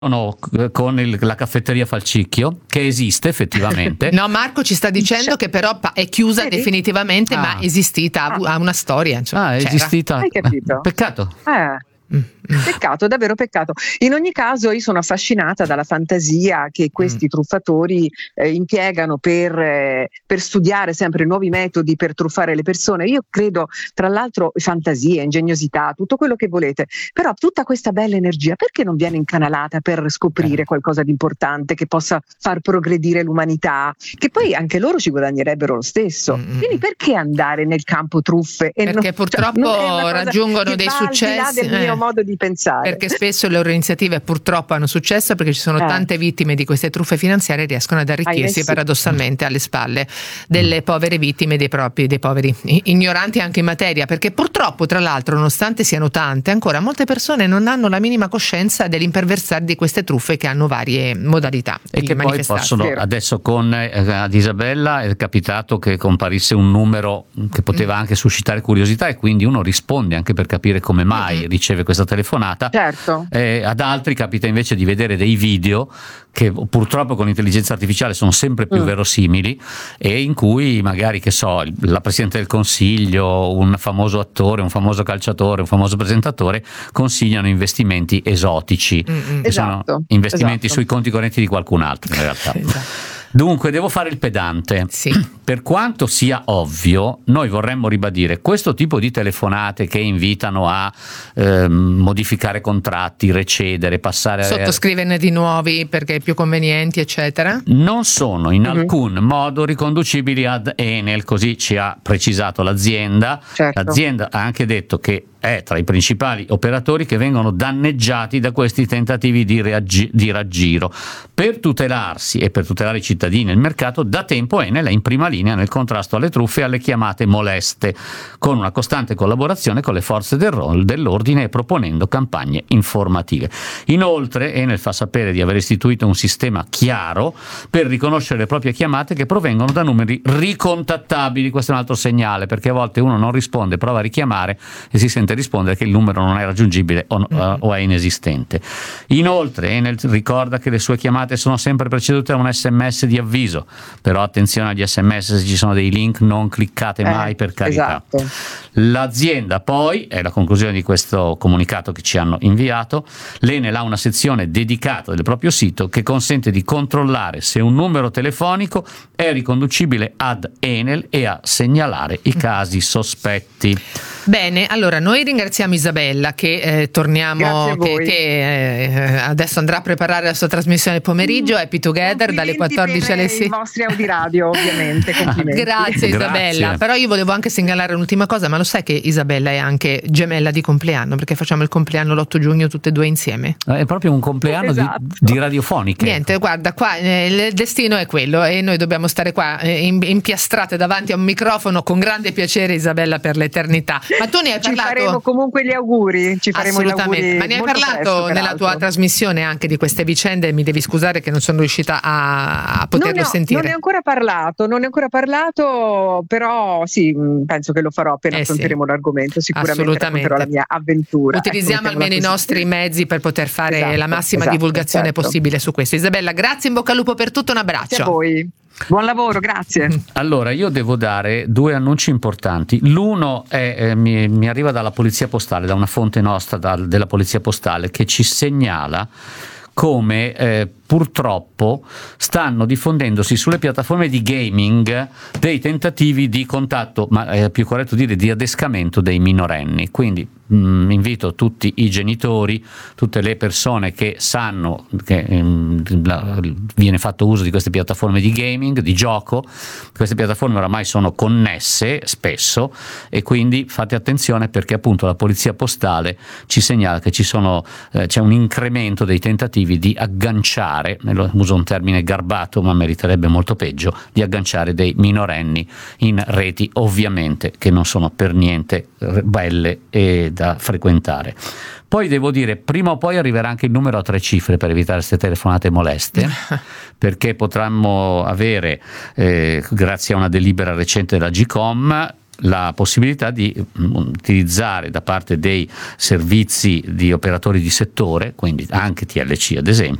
con la caffetteria Falcicchio, che esiste effettivamente. No, Marco ci sta dicendo che però è chiusa definitivamente, ma è esistita, ha una storia. Insomma, è esistita. Hai capito? Peccato. Peccato, davvero peccato. In ogni caso io sono affascinata dalla fantasia che questi truffatori impiegano per studiare sempre nuovi metodi per truffare le persone. Io credo, tra l'altro, fantasia, ingegnosità, tutto quello che volete, però tutta questa bella energia perché non viene incanalata per scoprire qualcosa di importante che possa far progredire l'umanità, che poi anche loro ci guadagnerebbero lo stesso. Quindi perché andare nel campo truffe? Perché purtroppo raggiungono dei successi. Del mio modo di pensare. Perché spesso le loro iniziative purtroppo hanno successo, perché ci sono tante vittime di queste truffe finanziarie, riescono ad arricchirsi paradossalmente alle spalle delle povere vittime, dei poveri ignoranti anche in materia, perché purtroppo, tra l'altro, nonostante siano tante, ancora molte persone non hanno la minima coscienza dell'imperversare di queste truffe, che hanno varie modalità e che poi possono, adesso ad Isabella è capitato che comparisse un numero che poteva anche suscitare curiosità, e quindi uno risponde anche per capire come mai riceve questa telefonata. Certo. Ad altri capita invece di vedere dei video che purtroppo con l'intelligenza artificiale sono sempre più verosimili, e in cui magari, che so, la Presidente del Consiglio, un famoso attore, un famoso calciatore, un famoso presentatore consigliano investimenti esotici, che sono investimenti sui conti correnti di qualcun altro in realtà. Dunque devo fare il pedante. Per quanto sia ovvio, noi vorremmo ribadire questo tipo di telefonate che invitano a modificare contratti, recedere, passare sottoscriverne di nuovi perché più convenienti, eccetera, non sono in alcun modo riconducibili ad Enel, così ci ha precisato l'azienda. L'azienda ha anche detto che è tra i principali operatori che vengono danneggiati da questi tentativi di raggiro. Per tutelarsi e per tutelare i cittadini e il mercato, da tempo Enel è in prima linea nel contrasto alle truffe e alle chiamate moleste, con una costante collaborazione con le forze dell'ordine e proponendo campagne informative. Inoltre Enel fa sapere di aver istituito un sistema chiaro per riconoscere le proprie chiamate che provengono da numeri ricontattabili. Questo è un altro segnale, perché a volte uno non risponde, prova a richiamare e si sente rispondere che il numero non è raggiungibile o è inesistente. Inoltre Enel ricorda che le sue chiamate sono sempre precedute da un SMS di avviso, però attenzione agli SMS, se ci sono dei link non cliccate mai, per carità. L'azienda poi, è la conclusione di questo comunicato che ci hanno inviato, l'Enel ha una sezione dedicata del proprio sito che consente di controllare se un numero telefonico è riconducibile ad Enel e a segnalare i casi sospetti. Bene, allora noi ringraziamo Isabella che torniamo, che adesso andrà a preparare la sua trasmissione del pomeriggio, Happy Together, dalle 14 alle 16. I vostri audiradio, ovviamente. Complimenti. Grazie Isabella. Però io volevo anche segnalare un'ultima cosa, ma lo sai che Isabella è anche gemella di compleanno, perché facciamo il compleanno l'8 giugno tutte e due insieme. È proprio un compleanno di radiofoniche. Niente, guarda, qua il destino è quello e noi dobbiamo stare qua impiastrate davanti a un microfono con grande piacere, Isabella, per l'eternità. Ma tu ne hai parlato? Ci faremo comunque gli auguri. Assolutamente. Ma ne hai parlato nella tua trasmissione anche di queste vicende? Mi devi scusare che non sono riuscita a poterlo sentire. Non ne ho ancora parlato, però sì, penso che lo farò appena affronteremo l'argomento. Sicuramente racconterò la mia avventura. Utilizziamo almeno i nostri mezzi per poter fare la massima divulgazione possibile su questo. Isabella, grazie, in bocca al lupo per tutto, un abbraccio. Grazie a voi. Buon lavoro, grazie. Allora, io devo dare due annunci importanti. L'uno è mi arriva dalla Polizia Postale, da una fonte nostra della Polizia Postale, che ci segnala come purtroppo stanno diffondendosi sulle piattaforme di gaming dei tentativi di contatto, ma è più corretto dire di adescamento dei minorenni. Quindi invito tutti i genitori, tutte le persone che sanno che viene fatto uso di queste piattaforme di gaming, di gioco. Queste piattaforme oramai sono connesse spesso, e quindi fate attenzione, perché appunto la Polizia Postale ci segnala che c'è un incremento dei tentativi di agganciare, uso un termine garbato ma meriterebbe molto peggio, di agganciare dei minorenni in reti ovviamente che non sono per niente belle e da frequentare. Poi devo dire, prima o poi arriverà anche il numero a 3 cifre per evitare queste telefonate moleste, perché potremmo avere, grazie a una delibera recente della GCOM, la possibilità di utilizzare da parte dei servizi di operatori di settore, quindi anche TLC ad esempio,